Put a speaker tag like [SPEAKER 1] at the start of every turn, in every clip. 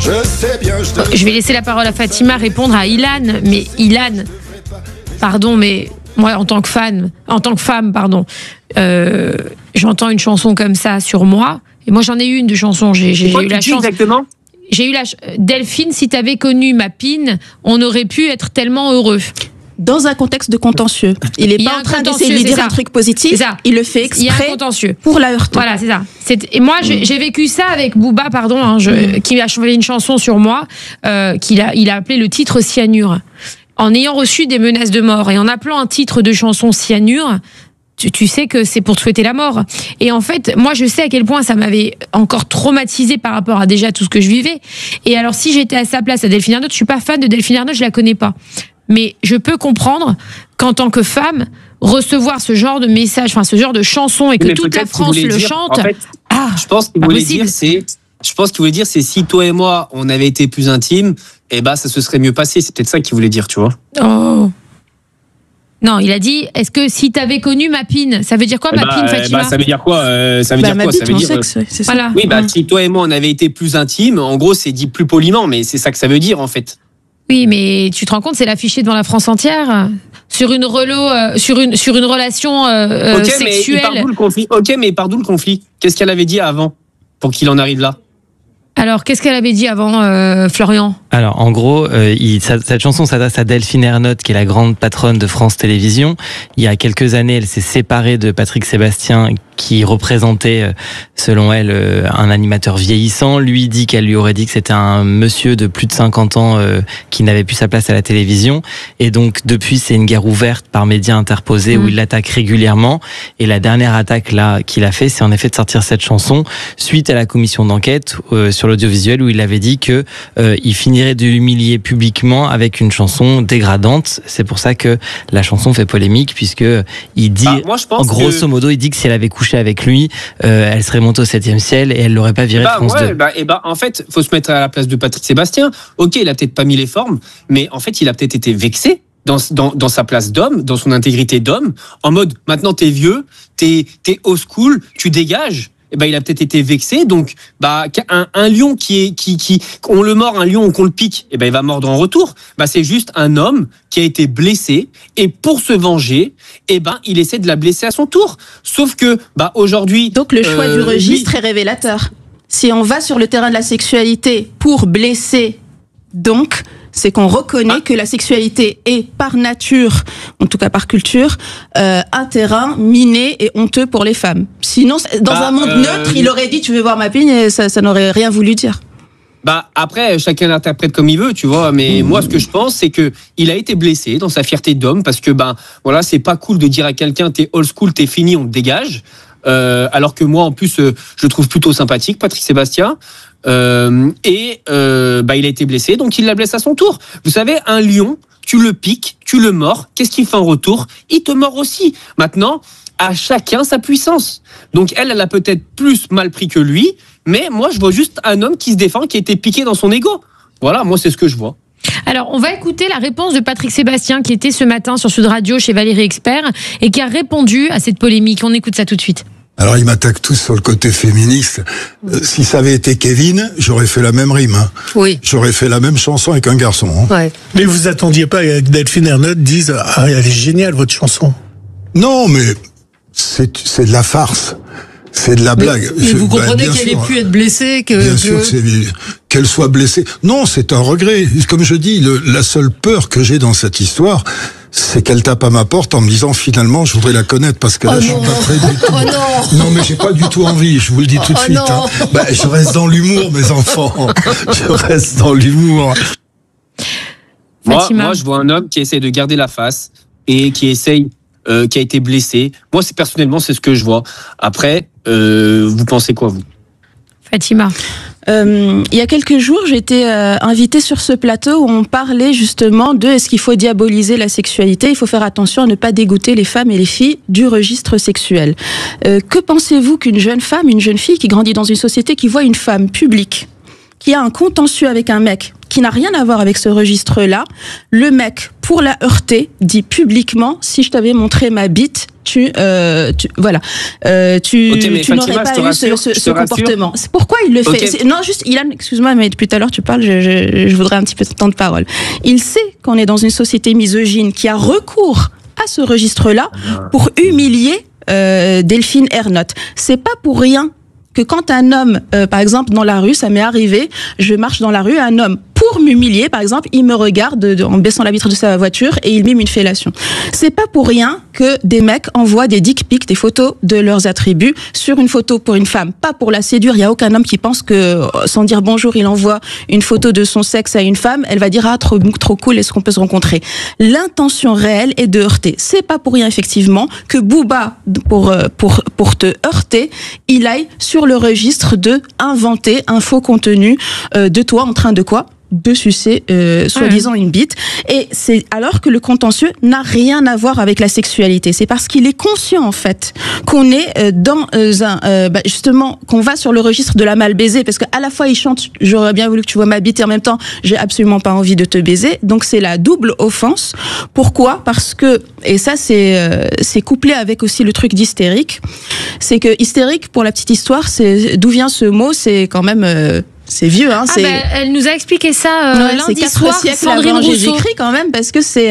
[SPEAKER 1] Je vais laisser la parole à Fatima répondre à Ilan. Mais Ilan, pardon, mais moi en tant que femme, j'entends une chanson comme ça sur moi. Et moi j'en ai eu une de chanson. J'ai eu la chance.
[SPEAKER 2] Exactement.
[SPEAKER 1] J'ai eu la Delphine, si t'avais connu ma pine, on aurait pu être tellement heureux.
[SPEAKER 3] Dans un contexte de contentieux. Il n'est pas en train d'essayer de lui dire un truc positif. Il le fait exprès pour la heurter.
[SPEAKER 1] Voilà, c'est ça. Et moi, j'ai vécu ça avec Booba, qui a chanté une chanson sur moi, il a appelé le titre Cyanure. En ayant reçu des menaces de mort et en appelant un titre de chanson Cyanure, tu sais que c'est pour te souhaiter la mort. Et en fait, moi, je sais à quel point ça m'avait encore traumatisée par rapport à déjà tout ce que je vivais. Et alors, si j'étais à sa place, à Delphine Ernotte, je suis pas fan de Delphine Ernotte, je la connais pas. Mais je peux comprendre qu'en tant que femme, recevoir ce genre de message, enfin ce genre de chanson et que toute la France le chante.
[SPEAKER 2] En fait, je pense qu'il voulait dire, c'est si toi et moi on avait été plus intimes, ça se serait mieux passé. C'est peut-être ça qu'il voulait dire, tu vois.
[SPEAKER 1] Oh. Non, il a dit, est-ce que si t'avais connu ma pine, ça veut dire quoi ma pine, Fatima?
[SPEAKER 2] Ça veut dire quoi Ça veut dire quoi? Ça veut dire.
[SPEAKER 3] C'est ça.
[SPEAKER 1] Voilà.
[SPEAKER 2] Oui, si toi et moi on avait été plus intimes, en gros c'est dit plus poliment, mais c'est ça que ça veut dire en fait.
[SPEAKER 1] Oui, mais tu te rends compte, c'est l'affiché devant la France entière sur une sur une relation sexuelle.
[SPEAKER 2] Mais par d'où le conflit? Qu'est-ce qu'elle avait dit avant pour qu'il en arrive là?
[SPEAKER 1] Alors, qu'est-ce qu'elle avait dit avant, Florian?
[SPEAKER 4] Alors, en gros, cette chanson s'adresse à Delphine Ernotte, qui est la grande patronne de France Télévisions. Il y a quelques années, elle s'est séparée de Patrick Sébastien, qui représentait, selon elle, un animateur vieillissant. Lui dit qu'elle lui aurait dit que c'était un monsieur de plus de 50 ans qui n'avait plus sa place à la télévision. Et donc, depuis, c'est une guerre ouverte par médias interposés où il l'attaque régulièrement. Et la dernière attaque là qu'il a fait, c'est en effet de sortir cette chanson suite à la commission d'enquête sur l'audiovisuel où il avait dit que il finirait de l'humilier publiquement avec une chanson dégradante. C'est pour ça que la chanson fait polémique, puisque il dit, grosso modo, il dit que si elle avait couché avec lui, elle serait montée au 7e ciel et elle l'aurait pas viré de France 2.
[SPEAKER 2] En fait, faut se mettre à la place de Patrick Sébastien. Ok, il a peut-être pas mis les formes, mais en fait, il a peut-être été vexé dans sa place d'homme, dans son intégrité d'homme, en mode, maintenant t'es vieux, t'es old school, tu dégages. Il a peut-être été vexé, donc un lion qu'on le mord, un lion qu'on le pique, il va mordre en retour. C'est juste un homme qui a été blessé et pour se venger, il essaie de la blesser à son tour. Sauf que aujourd'hui,
[SPEAKER 3] donc le choix du registre est révélateur. Si on va sur le terrain de la sexualité pour blesser, donc c'est qu'on reconnaît que la sexualité est par nature, en tout cas par culture, un terrain miné et honteux pour les femmes. Sinon, dans un monde neutre, il aurait dit tu veux voir ma pine et ça n'aurait rien voulu dire.
[SPEAKER 2] Après, chacun l'interprète comme il veut, tu vois. Mais moi, ce que je pense, c'est que il a été blessé dans sa fierté d'homme parce que c'est pas cool de dire à quelqu'un t'es old school, t'es fini, on te dégage. Alors que moi, en plus, je trouve plutôt sympathique Patrick Sébastien. Il a été blessé, donc il la blesse à son tour. Vous savez, un lion, tu le piques, tu le mords, qu'est-ce qu'il fait en retour? Il te mord aussi. Maintenant, à chacun sa puissance. Donc elle a peut-être plus mal pris que lui, mais moi je vois juste un homme qui se défend, qui a été piqué dans son ego. Voilà, moi c'est ce que je vois.
[SPEAKER 1] Alors, on va écouter la réponse de Patrick Sébastien, qui était ce matin sur Sud Radio chez Valérie Expert, et qui a répondu à cette polémique. On écoute ça tout de suite.
[SPEAKER 5] Alors, ils m'attaquent tous sur le côté féministe. Si ça avait été Kevin, j'aurais fait la même rime.
[SPEAKER 6] Oui.
[SPEAKER 5] J'aurais fait la même chanson avec un garçon.
[SPEAKER 6] Ouais.
[SPEAKER 7] Mais vous attendiez pas que Delphine Ernotte dise « Ah, elle est géniale, votre chanson ».
[SPEAKER 5] Non, mais c'est de la farce. C'est de la blague.
[SPEAKER 6] Mais vous comprenez qu'elle ait pu être blessée,
[SPEAKER 5] bien sûr qu'elle soit blessée. Non, c'est un regret. Comme je dis, la seule peur que j'ai dans cette histoire, c'est qu'elle tape à ma porte en me disant finalement je voudrais la connaître parce que là je suis pas prêt du tout.
[SPEAKER 6] Oh
[SPEAKER 5] non mais j'ai pas du tout envie, je vous le dis tout de suite. Hein. Je reste dans l'humour mes enfants. Je reste dans l'humour.
[SPEAKER 2] Moi je vois un homme qui essaie de garder la face et qui essaye qui a été blessé. Moi personnellement c'est ce que je vois. Après vous pensez quoi vous?
[SPEAKER 1] Fatima.
[SPEAKER 3] Il y a quelques jours, j'ai été invitée sur ce plateau où on parlait justement de est-ce qu'il faut diaboliser la sexualité, il faut faire attention à ne pas dégoûter les femmes et les filles du registre sexuel. Que pensez-vous qu'une jeune femme, une jeune fille qui grandit dans une société qui voit une femme publique, qui a un contentieux avec un mec, qui n'a rien à voir avec ce registre-là, le mec, pour la heurter, dit publiquement, si je t'avais montré ma bite, tu n'aurais pas eu ce comportement. C'est pourquoi il le fait. Non, juste, Ilan, excuse-moi, mais depuis tout à l'heure tu parles, je voudrais un petit peu de temps de parole. Il sait qu'on est dans une société misogyne qui a recours à ce registre-là pour humilier Delphine Ernotte. C'est pas pour rien que quand un homme, par exemple, dans la rue, ça m'est arrivé, je marche dans la rue, un homme, pour m'humilier, par exemple, il me regarde en baissant la vitre de sa voiture et il mime une fellation. C'est pas pour rien que des mecs envoient des dick pics, des photos de leurs attributs sur une photo pour une femme, pas pour la séduire. Il y a aucun homme qui pense que, sans dire bonjour, il envoie une photo de son sexe à une femme, elle va dire ah trop cool, est-ce qu'on peut se rencontrer? L'intention réelle est de heurter. C'est pas pour rien effectivement que Booba, pour te heurter, il aille sur le registre de inventer un faux contenu de toi en train de quoi? De sucer soi-disant une bite, et c'est alors que le contentieux n'a rien à voir avec la sexualité. C'est parce qu'il est conscient en fait qu'on est dans justement qu'on va sur le registre de la mal baisée, parce qu'à la fois il chante j'aurais bien voulu que tu vois ma bite et en même temps j'ai absolument pas envie de te baiser, donc c'est la double offense. Pourquoi? Parce que, et ça c'est couplé avec aussi le truc d'hystérique, c'est que hystérique, pour la petite histoire, c'est d'où vient ce mot, c'est quand même c'est vieux, hein.
[SPEAKER 1] Elle nous a expliqué ça lundi soir.
[SPEAKER 3] Sandrine Rousseau. Jésus-Christ quand même, parce que c'est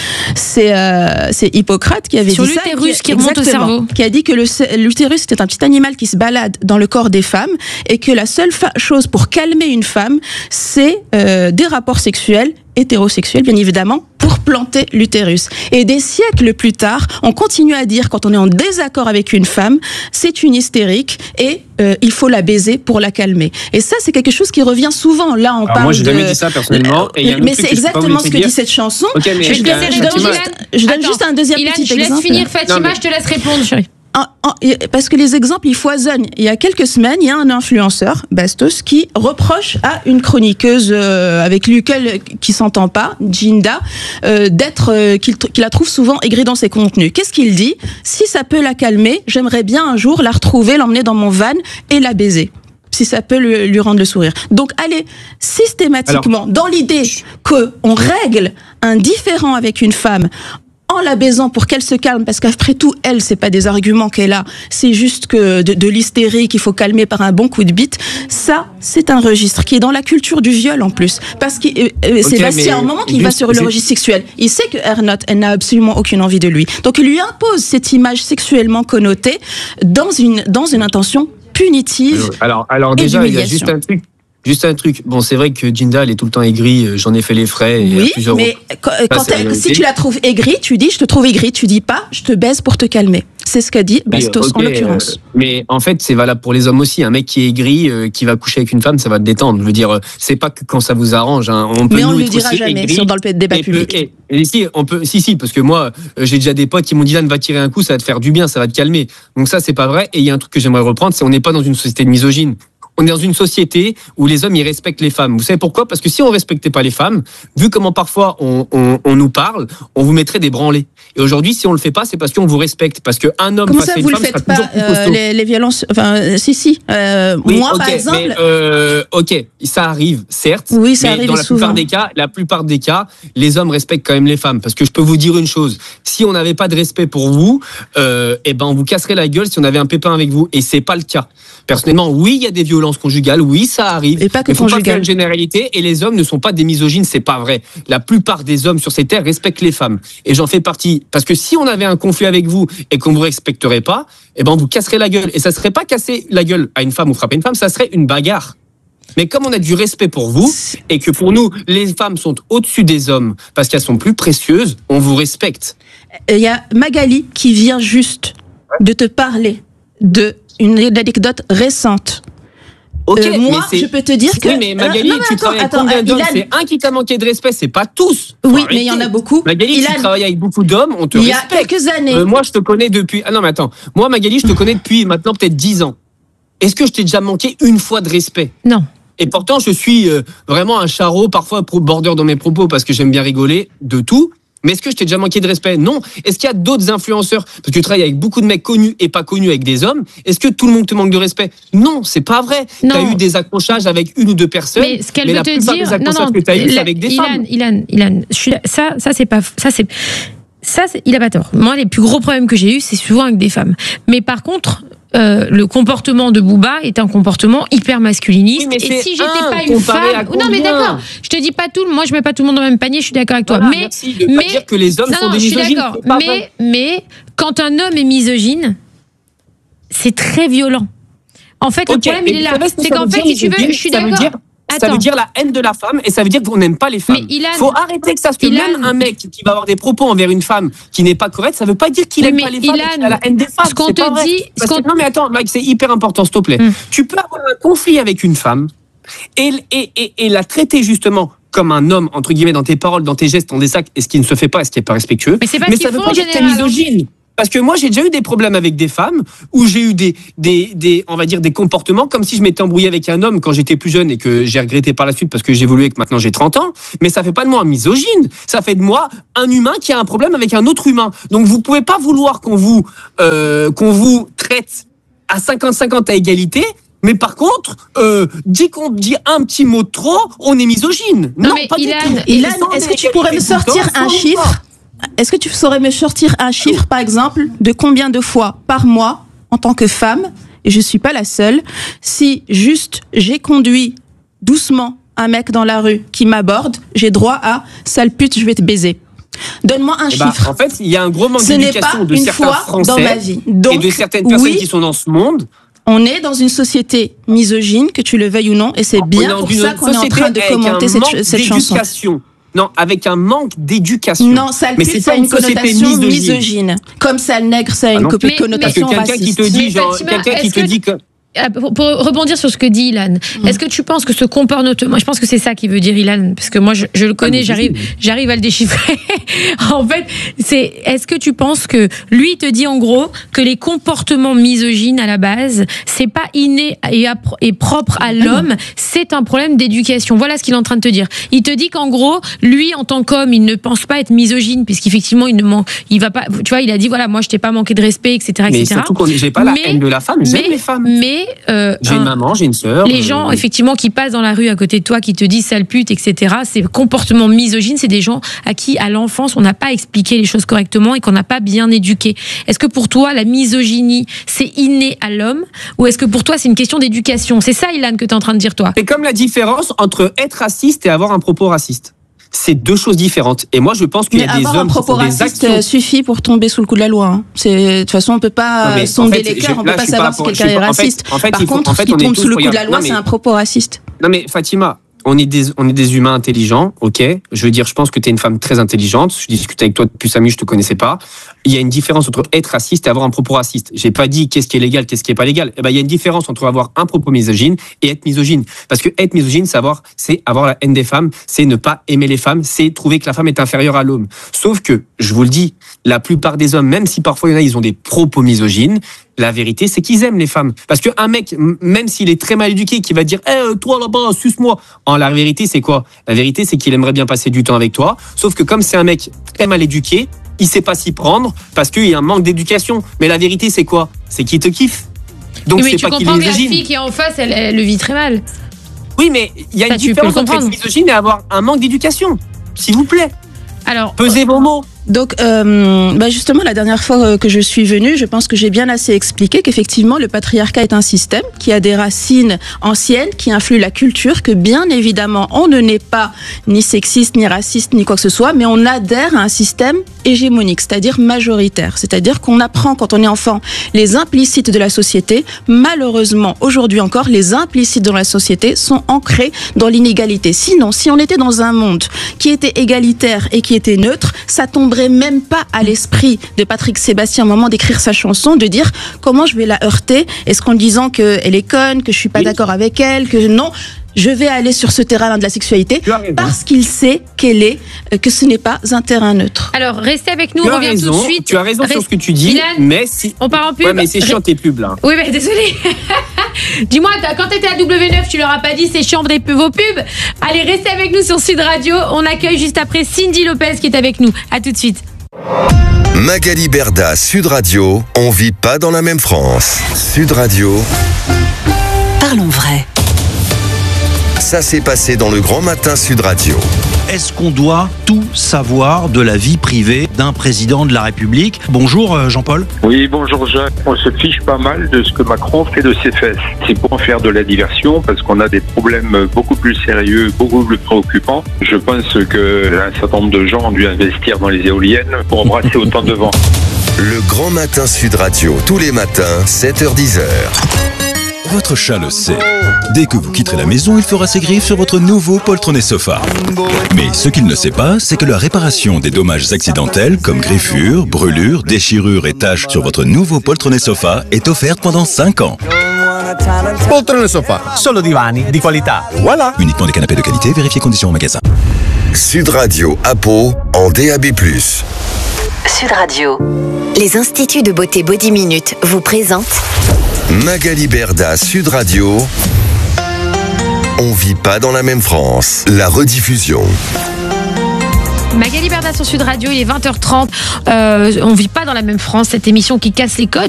[SPEAKER 3] Hippocrate qui avait
[SPEAKER 1] sur
[SPEAKER 3] dit ça.
[SPEAKER 1] Sur l'utérus qui remonte au cerveau.
[SPEAKER 3] Qui a dit que l'utérus c'était un petit animal qui se balade dans le corps des femmes et que la seule chose pour calmer une femme, c'est des rapports sexuels hétérosexuels, bien évidemment, pour planter l'utérus. Et des siècles plus tard, on continue à dire, quand on est en désaccord avec une femme, c'est une hystérique et il faut la baiser pour la calmer. Et ça, c'est quelque chose qui revient souvent. Là, on parle
[SPEAKER 2] moi, j'ai jamais dit ça personnellement.
[SPEAKER 3] Mais c'est exactement ce que dit cette chanson.
[SPEAKER 2] Okay, mais
[SPEAKER 3] je donne juste un deuxième petit exemple.
[SPEAKER 1] Je laisse finir Fatima, je te laisse répondre, chérie.
[SPEAKER 3] Parce que les exemples, ils foisonnent. Il y a quelques semaines, il y a un influenceur, Bastos, qui reproche à une chroniqueuse avec laquelle qui s'entend pas, Jinda, qu'il la trouve souvent aigrie dans ses contenus. Qu'est-ce qu'il dit? Si ça peut la calmer, j'aimerais bien un jour la retrouver, l'emmener dans mon van et la baiser. Si ça peut lui rendre le sourire. Donc, allez, systématiquement, dans l'idée qu'on règle un différend avec une femme en la baisant pour qu'elle se calme, parce qu'après tout, elle, c'est pas des arguments qu'elle a, c'est juste que de l'hystérie qu'il faut calmer par un bon coup de bite. Ça, c'est un registre qui est dans la culture du viol en plus. Parce que Sébastien, au moment qu'il va sur le registre sexuel, il sait que Ernotte, elle n'a absolument aucune envie de lui. Donc, il lui impose cette image sexuellement connotée dans une intention punitive.
[SPEAKER 2] Alors déjà, il y a juste un truc. Bon, c'est vrai que Jinda, elle est tout le temps aigrie. J'en ai fait les frais.
[SPEAKER 3] Oui, mais si tu la trouves aigrie, tu dis je te trouve aigrie. Tu dis pas je te baise pour te calmer. C'est ce qu'a dit Bastos en l'occurrence.
[SPEAKER 2] Mais en fait, c'est valable pour les hommes aussi. Un mec qui est aigri, qui va coucher avec une femme, ça va te détendre. Je veux dire, c'est pas que quand ça vous arrange. Hein. On
[SPEAKER 3] ne le dira jamais dans le débat public.
[SPEAKER 2] Et si, parce que moi, j'ai déjà des potes qui m'ont dit, va tirer un coup, ça va te faire du bien, ça va te calmer. Donc ça, c'est pas vrai. Et il y a un truc que j'aimerais reprendre, c'est on n'est pas dans une société de misogyne. On est dans une société où les hommes, ils respectent les femmes. Vous savez pourquoi? Parce que si on respectait pas les femmes, vu comment parfois on nous parle, on vous mettrait des branlés. Et aujourd'hui, si on le fait pas, c'est parce qu'on vous respecte. Parce qu'un homme face à une femme, c'est toujours plus costaud.
[SPEAKER 3] Les violences, enfin, si.
[SPEAKER 2] Oui,
[SPEAKER 3] moi, par exemple.
[SPEAKER 2] Mais, ça arrive, certes.
[SPEAKER 3] Oui, ça
[SPEAKER 2] mais
[SPEAKER 3] arrive
[SPEAKER 2] dans la plupart des cas, les hommes respectent quand même les femmes. Parce que je peux vous dire une chose. Si on n'avait pas de respect pour vous, on vous casserait la gueule si on avait un pépin avec vous. Et c'est pas le cas. Personnellement, oui, il y a des violences conjugales, oui, ça arrive.
[SPEAKER 3] Et pas que
[SPEAKER 2] mais faut pas faire une généralité. Et les hommes ne sont pas des misogynes, c'est pas vrai. La plupart des hommes sur ces terres respectent les femmes. Et j'en fais partie. Parce que si on avait un conflit avec vous et qu'on vous respecterait pas, on vous casserait la gueule. Et ça serait pas casser la gueule à une femme ou frapper une femme, ça serait une bagarre. Mais comme on a du respect pour vous et que pour nous, les femmes sont au-dessus des hommes parce qu'elles sont plus précieuses, on vous respecte.
[SPEAKER 3] Il y a Magali qui vient juste de te parler d'une anecdote récente. Moi, je peux te dire que...
[SPEAKER 2] Oui, mais Magali, tu travailles avec combien d'hommes? C'est un qui t'a manqué de respect, c'est pas tous.
[SPEAKER 3] Oui, mais il y en a beaucoup.
[SPEAKER 2] Magali, tu travailles avec beaucoup d'hommes, on te respecte.
[SPEAKER 3] Il y a quelques années.
[SPEAKER 2] Moi, je te connais depuis... Ah non, mais attends. Moi, Magali, je te connais depuis maintenant peut-être 10 ans. Est-ce que je t'ai déjà manqué une fois de respect?
[SPEAKER 1] Non.
[SPEAKER 2] Et pourtant, je suis vraiment un charreau, parfois border dans mes propos, parce que j'aime bien rigoler de tout. Mais est-ce que je t'ai déjà manqué de respect? Non. Est-ce qu'il y a d'autres influenceurs? Parce que tu travailles avec beaucoup de mecs connus et pas connus avec des hommes. Est-ce que tout le monde te manque de respect? Non, c'est pas vrai. Tu as eu des accrochages avec une ou deux personnes.
[SPEAKER 1] Mais ce qu'elle veut te dire,
[SPEAKER 2] des accrochages que tu as eu, c'est avec des femmes.
[SPEAKER 1] Ilan, ça c'est pas, ça c'est. ça, il a pas tort. Moi, les plus gros problèmes que j'ai eus, c'est souvent avec des femmes. Mais par contre, le comportement de Booba est un comportement hyper masculiniste.
[SPEAKER 2] Oui,
[SPEAKER 1] et si j'étais pas une femme, non mais d'accord, je te dis pas tout. Moi, je mets pas tout le monde dans le même panier. Je suis d'accord avec toi.
[SPEAKER 2] Voilà,
[SPEAKER 1] mais
[SPEAKER 2] merci de pas dire que les hommes sont des
[SPEAKER 1] je suis
[SPEAKER 2] misogynes.
[SPEAKER 1] d'accord. Mais quand un homme est misogyne, c'est très violent. En fait, le problème il est là. C'est qu'en fait, si tu veux, je suis d'accord.
[SPEAKER 2] Ça veut dire la haine de la femme et ça veut dire qu'on n'aime pas les femmes.
[SPEAKER 1] Mais Ilan,
[SPEAKER 2] faut arrêter que ça, parce que même un mec qui va avoir des propos envers une femme qui n'est pas correcte, ça veut pas dire qu'il n'aime pas les femmes, qu'il a la haine des femmes.
[SPEAKER 1] Ce qu'on te dit,
[SPEAKER 2] non mais attends, Mike, c'est hyper important, s'il te plaît. Tu peux avoir un conflit avec une femme et la traiter justement comme un homme, entre guillemets, dans tes paroles, dans tes gestes, dans des actes, et ce qui ne se fait pas, et ce qui n'est pas respectueux.
[SPEAKER 1] Mais c'est pas
[SPEAKER 2] mais
[SPEAKER 1] ce
[SPEAKER 2] ça
[SPEAKER 1] qu'ils
[SPEAKER 2] veut
[SPEAKER 1] font
[SPEAKER 2] pas
[SPEAKER 1] en
[SPEAKER 2] dire que t'es
[SPEAKER 1] général.
[SPEAKER 2] misogyne. Parce que moi, j'ai déjà eu des problèmes avec des femmes où j'ai eu on va dire, des comportements comme si je m'étais embrouillé avec un homme quand j'étais plus jeune et que j'ai regretté par la suite parce que j'ai évolué et que maintenant j'ai 30 ans. Mais ça fait pas de moi un misogyne. Ça fait de moi un humain qui a un problème avec un autre humain. Donc vous pouvez pas vouloir qu'on vous traite à 50-50 à égalité. Mais par contre, dès qu'on dit un petit mot de trop, on est misogyne.
[SPEAKER 1] Non mais
[SPEAKER 2] pas
[SPEAKER 3] Ilan,
[SPEAKER 2] du tout.
[SPEAKER 3] est-ce que tu pourrais me sortir un chiffre? Est-ce que tu saurais me sortir un chiffre, par exemple, de combien de fois par mois, en tant que femme, et je suis pas la seule, si juste j'ai conduit doucement un mec dans la rue qui m'aborde, j'ai droit à sale pute, je vais te baiser. Donne-moi un chiffre.
[SPEAKER 2] En fait, il y a un gros manque
[SPEAKER 3] Ce n'est
[SPEAKER 2] d'éducation
[SPEAKER 3] pas
[SPEAKER 2] de
[SPEAKER 3] une
[SPEAKER 2] certains
[SPEAKER 3] fois
[SPEAKER 2] Français
[SPEAKER 3] dans ma vie. Donc,
[SPEAKER 2] et de certaines personnes qui sont dans ce monde.
[SPEAKER 3] On est dans une société misogyne, que tu le veuilles ou non, et c'est bien pour ça qu'on est en train de commenter cette chanson.
[SPEAKER 2] Non, avec un manque d'éducation.
[SPEAKER 3] Non, sale pute, ça a une connotation misogyne. Comme sale nègre, ça a une connotation
[SPEAKER 2] raciste. Quelqu'un qui te dit, quelqu'un qui te dit que...
[SPEAKER 1] Pour rebondir sur ce que dit Ilan, est-ce que tu penses que ce comportement, moi je pense que c'est ça qui veut dire Ilan, parce que moi je le connais, j'arrive à le déchiffrer. En fait, est-ce que tu penses que lui te dit en gros que les comportements misogynes à la base, c'est pas inné et propre à l'homme, c'est un problème d'éducation. Voilà ce qu'il est en train de te dire. Il te dit qu'en gros, lui en tant qu'homme, il ne pense pas être misogyne, puisqu'effectivement il va pas, tu vois, il a dit voilà, moi je t'ai pas manqué de respect, etc.
[SPEAKER 2] Mais surtout qu'on j'ai pas la haine de la femme, j'aime les femmes. J'ai une maman, j'ai une sœur.
[SPEAKER 1] Les gens, effectivement, qui passent dans la rue à côté de toi, qui te disent sale pute, etc., ces comportements misogynes, c'est des gens à qui, à l'enfance, on n'a pas expliqué les choses correctement et qu'on n'a pas bien éduqué. Est-ce que pour toi, la misogynie, c'est inné à l'homme, ou est-ce que pour toi, c'est une question d'éducation? C'est ça, Ilan, que tu es en train de dire, toi.
[SPEAKER 2] C'est comme la différence entre être raciste et avoir un propos raciste. C'est deux choses différentes. Et moi, je pense qu'il y a des hommes qui font des actions.
[SPEAKER 3] Suffit pour tomber sous le coup de la loi. Hein. De toute façon, on peut pas sonder les cœurs, on peut pas savoir si quelqu'un est raciste. Par contre, ce qui tombe sous le coup de la loi, c'est un propos raciste.
[SPEAKER 2] Non mais Fatima, on est des humains intelligents, ok. Je veux dire, je pense que tu es une femme très intelligente. Je discute avec toi depuis 5 minutes, je te connaissais pas. Il y a une différence entre être raciste et avoir un propos raciste. J'ai pas dit qu'est-ce qui est légal, qu'est-ce qui est pas légal. Eh ben, il y a une différence entre avoir un propos misogyne et être misogyne. Parce que être misogyne, c'est avoir la haine des femmes, c'est ne pas aimer les femmes, c'est trouver que la femme est inférieure à l'homme. Sauf que, je vous le dis, la plupart des hommes, même si parfois il y en a, ils ont des propos misogynes, la vérité, c'est qu'ils aiment les femmes. Parce qu'un mec, même s'il est très mal éduqué, qui va dire toi là-bas, suce-moi. La vérité, c'est quoi? La vérité, c'est qu'il aimerait bien passer du temps avec toi. Sauf que comme c'est un mec très mal éduqué, il sait pas s'y prendre parce qu'il y a un manque d'éducation. Mais la vérité, c'est quoi? C'est qu'il te kiffe. Donc
[SPEAKER 1] oui, mais
[SPEAKER 2] c'est pas qu'il est
[SPEAKER 1] tu comprends que la
[SPEAKER 2] misogyne.
[SPEAKER 1] fille qui est en face, elle le vit très mal.
[SPEAKER 2] Oui, mais il y a une différence entre être misogyne et avoir un manque d'éducation. S'il vous plaît.
[SPEAKER 1] Alors,
[SPEAKER 2] pesez vos mots.
[SPEAKER 3] Donc, justement, la dernière fois que je suis venue, je pense que j'ai bien assez expliqué qu'effectivement, le patriarcat est un système qui a des racines anciennes, qui influe la culture, que bien évidemment, on ne n'est pas ni sexiste, ni raciste, ni quoi que ce soit, mais on adhère à un système hégémonique, c'est-à-dire majoritaire. C'est-à-dire qu'on apprend, quand on est enfant, les implicites de la société. Malheureusement, aujourd'hui encore, les implicites dans la société sont ancrés dans l'inégalité. Sinon, si on était dans un monde qui était égalitaire et qui était neutre, ça tomberait même pas à l'esprit de Patrick Sébastien au moment d'écrire sa chanson, de dire comment je vais la heurter, est-ce qu'en disant qu'elle est conne, que je suis pas d'accord avec elle, que non, je vais aller sur ce terrain de la sexualité parce qu'il sait que ce n'est pas un terrain neutre.
[SPEAKER 1] Alors, restez avec nous, on revient tout de suite.
[SPEAKER 2] Tu as raison sur ce que tu dis,
[SPEAKER 1] Ilan,
[SPEAKER 2] mais si...
[SPEAKER 1] On part en pub.
[SPEAKER 2] Ouais, mais c'est chiant tes pubs là.
[SPEAKER 1] Oui, mais désolé. Dis-moi, quand t'étais à W9, tu leur as pas dit c'est chiant vos pubs. Allez, restez avec nous sur Sud Radio. On accueille juste après Cindy Lopez qui est avec nous. À tout de suite.
[SPEAKER 8] Magali Berda, Sud Radio. On vit pas dans la même France. Sud Radio.
[SPEAKER 9] Parlons vrai.
[SPEAKER 8] Ça s'est passé dans le Grand Matin Sud Radio.
[SPEAKER 9] Est-ce qu'on doit tout savoir de la vie privée d'un président de la République? Bonjour Jean-Paul.
[SPEAKER 10] Oui, bonjour Jacques. On se fiche pas mal de ce que Macron fait de ses fesses. C'est pour en faire de la diversion parce qu'on a des problèmes beaucoup plus sérieux, beaucoup plus préoccupants. Je pense qu'un certain nombre de gens ont dû investir dans les éoliennes pour embrasser autant de vent.
[SPEAKER 8] Le Grand Matin Sud Radio, tous les matins, 7h-10h.
[SPEAKER 11] Votre chat le sait. Dès que vous quitterez la maison, il fera ses griffes sur votre nouveau poltronné sofa. Mais ce qu'il ne sait pas, c'est que la réparation des dommages accidentels, comme griffures, brûlures, déchirures et taches sur votre nouveau poltronné sofa, est offerte pendant 5 ans.
[SPEAKER 12] Poltrone sofa, solo divani di qualità. Voilà.
[SPEAKER 11] Uniquement des canapés de qualité, vérifiez conditions en magasin.
[SPEAKER 8] Sud Radio à Pau, en DAB+.
[SPEAKER 13] Sud Radio. Les instituts de beauté Body Minute vous présentent
[SPEAKER 8] Magali Berda, Sud Radio. On vit pas dans la même France. La rediffusion.
[SPEAKER 1] Magali Berda sur Sud Radio, il est 20h30. On vit pas dans la même France, cette émission qui casse les codes.